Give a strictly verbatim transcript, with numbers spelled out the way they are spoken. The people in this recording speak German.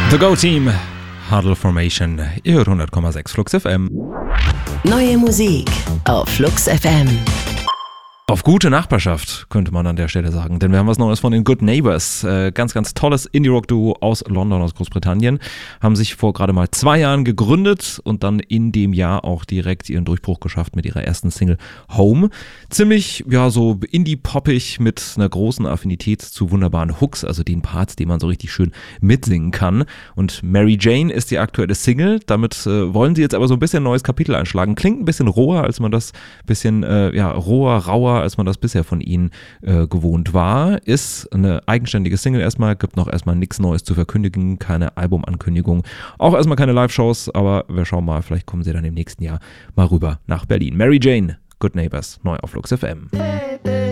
The Go Team, Huddle Formation, ihr hört hundert Komma sechs Flux F M. Neue Musik auf Flux F M. Auf gute Nachbarschaft, könnte man an der Stelle sagen, denn wir haben was Neues von den Good Neighbors. Äh, ganz, ganz tolles Indie-Rock-Duo aus London, aus Großbritannien. Haben sich vor gerade mal zwei Jahren gegründet und dann in dem Jahr auch direkt ihren Durchbruch geschafft mit ihrer ersten Single Home. Ziemlich, ja, so Indie-poppig mit einer großen Affinität zu wunderbaren Hooks, also den Parts, die man so richtig schön mitsingen kann. Und Mary Jane ist die aktuelle Single. Damit äh, wollen sie jetzt aber so ein bisschen ein neues Kapitel einschlagen. Klingt ein bisschen roher, als man das bisschen, äh, ja, roher, rauer, als man das bisher von ihnen äh, gewohnt war. Ist eine eigenständige Single erstmal, gibt noch erstmal nichts Neues zu verkündigen, keine Albumankündigung, auch erstmal keine Live-Shows, aber wir schauen mal, vielleicht kommen sie dann im nächsten Jahr mal rüber nach Berlin. Mary Jane, Good Neighbors, neu auf Flux F M.